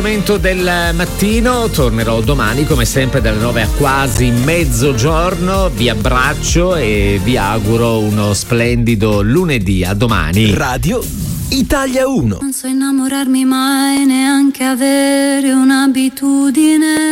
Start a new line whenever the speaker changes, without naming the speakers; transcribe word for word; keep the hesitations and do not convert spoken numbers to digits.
Momento del mattino, tornerò domani come sempre dalle nove a quasi mezzogiorno. Vi abbraccio e vi auguro uno splendido lunedì. A domani.
Radio Italia uno.
Non so innamorarmi mai, neanche avere un'abitudine.